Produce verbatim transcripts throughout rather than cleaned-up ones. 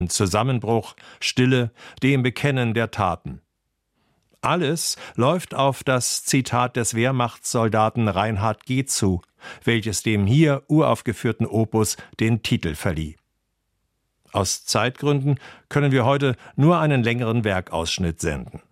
Zusammenbruch, Stille, dem Bekennen der Taten. Alles läuft auf das Zitat des Wehrmachtssoldaten Reinhard G. zu, welches dem hier uraufgeführten Opus den Titel verlieh. Aus Zeitgründen können wir heute nur einen längeren Werkausschnitt senden.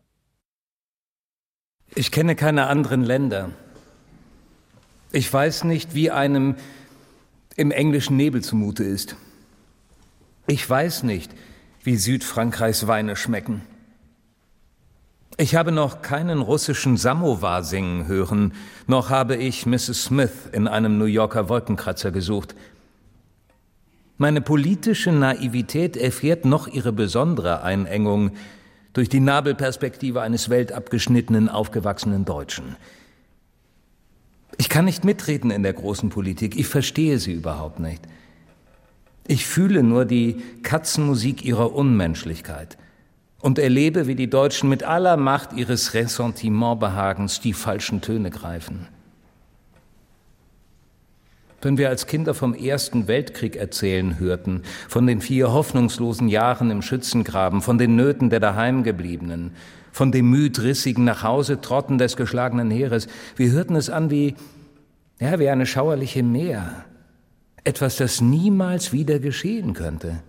Ich kenne keine anderen Länder. Ich weiß nicht, wie einem im englischen Nebel zumute ist. Ich weiß nicht, wie Südfrankreichs Weine schmecken. Ich habe noch keinen russischen Samowar singen hören, noch habe ich Misses Smith in einem New Yorker Wolkenkratzer gesucht. Meine politische Naivität erfährt noch ihre besondere Einengung durch die Nabelperspektive eines weltabgeschnittenen, aufgewachsenen Deutschen. Ich kann nicht mitreden in der großen Politik, ich verstehe sie überhaupt nicht. Ich fühle nur die Katzenmusik ihrer Unmenschlichkeit und erlebe, wie die Deutschen mit aller Macht ihres Ressentimentbehagens die falschen Töne greifen. Wenn wir als Kinder vom Ersten Weltkrieg erzählen hörten, von den vier hoffnungslosen Jahren im Schützengraben, von den Nöten der Daheimgebliebenen, von dem müdrissigen Nachhausetrotten des geschlagenen Heeres, wir hörten es an wie, ja, wie eine schauerliche Mär, etwas, das niemals wieder geschehen könnte.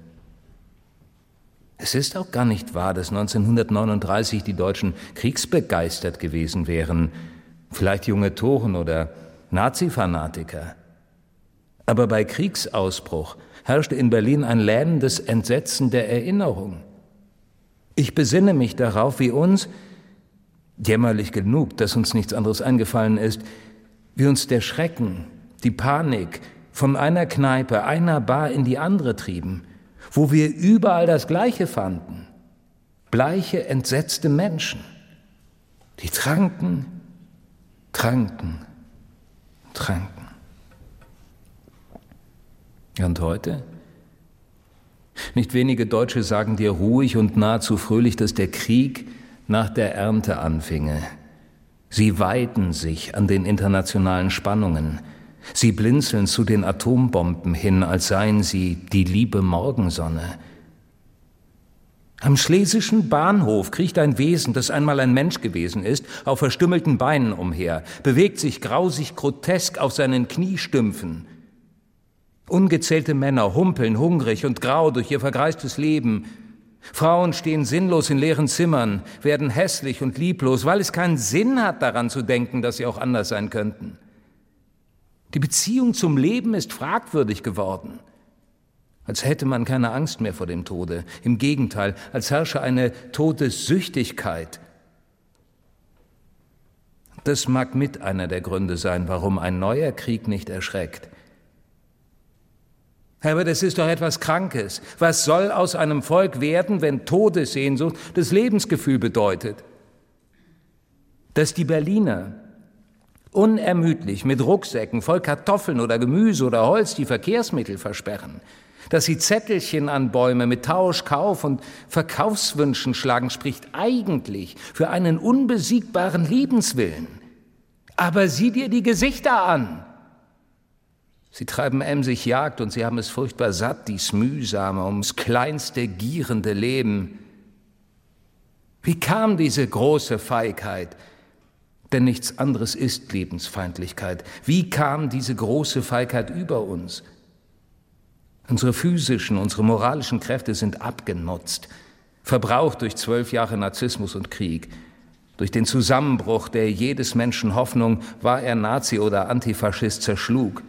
Es ist auch gar nicht wahr, dass neunzehnhundertneununddreißig die Deutschen kriegsbegeistert gewesen wären, vielleicht junge Toren oder Nazi-Fanatiker. Aber bei Kriegsausbruch herrschte in Berlin ein lähmendes Entsetzen der Erinnerung. Ich besinne mich darauf, wie uns, jämmerlich genug, dass uns nichts anderes eingefallen ist, wie uns der Schrecken, die Panik von einer Kneipe, einer Bar in die andere trieben, wo wir überall das Gleiche fanden. Bleiche, entsetzte Menschen, die tranken, tranken, tranken. Und heute? Nicht wenige Deutsche sagen dir ruhig und nahezu fröhlich, dass der Krieg nach der Ernte anfinge. Sie weiden sich an den internationalen Spannungen. Sie blinzeln zu den Atombomben hin, als seien sie die liebe Morgensonne. Am Schlesischen Bahnhof kriecht ein Wesen, das einmal ein Mensch gewesen ist, auf verstümmelten Beinen umher, bewegt sich grausig grotesk auf seinen Kniestümpfen. Ungezählte Männer humpeln hungrig und grau durch ihr vergreistes Leben. Frauen stehen sinnlos in leeren Zimmern, werden hässlich und lieblos, weil es keinen Sinn hat, daran zu denken, dass sie auch anders sein könnten. Die Beziehung zum Leben ist fragwürdig geworden. Als hätte man keine Angst mehr vor dem Tode. Im Gegenteil, als herrsche eine Todessüchtigkeit. Das mag mit einer der Gründe sein, warum ein neuer Krieg nicht erschreckt. Aber das ist doch etwas Krankes. Was soll aus einem Volk werden, wenn Todessehnsucht das Lebensgefühl bedeutet? Dass die Berliner unermüdlich mit Rucksäcken voll Kartoffeln oder Gemüse oder Holz die Verkehrsmittel versperren, dass sie Zettelchen an Bäume mit Tausch, Kauf und Verkaufswünschen schlagen, spricht eigentlich für einen unbesiegbaren Lebenswillen. Aber sieh dir die Gesichter an! Sie treiben emsig Jagd und sie haben es furchtbar satt, dies mühsame, ums kleinste gierende Leben. Wie kam diese große Feigheit? Denn nichts anderes ist Lebensfeindlichkeit. Wie kam diese große Feigheit über uns? Unsere physischen, unsere moralischen Kräfte sind abgenutzt, verbraucht durch zwölf Jahre Narzissmus und Krieg. Durch den Zusammenbruch der jedes Menschen Hoffnung, war er Nazi oder Antifaschist, zerschlug.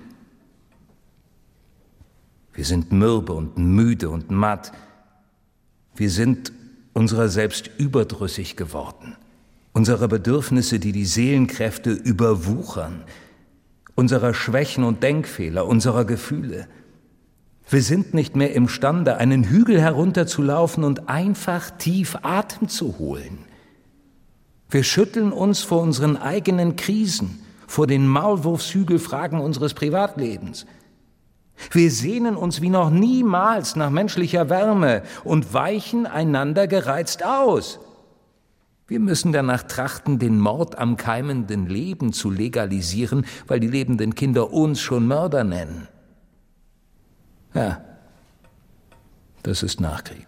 Wir sind mürbe und müde und matt. Wir sind unserer selbst überdrüssig geworden. Unserer Bedürfnisse, die die Seelenkräfte überwuchern. Unserer Schwächen und Denkfehler, unserer Gefühle. Wir sind nicht mehr imstande, einen Hügel herunterzulaufen und einfach tief Atem zu holen. Wir schütteln uns vor unseren eigenen Krisen, vor den Maulwurfshügelfragen unseres Privatlebens. Wir sehnen uns wie noch niemals nach menschlicher Wärme und weichen einander gereizt aus. Wir müssen danach trachten, den Mord am keimenden Leben zu legalisieren, weil die lebenden Kinder uns schon Mörder nennen. Ja, das ist Nachkrieg.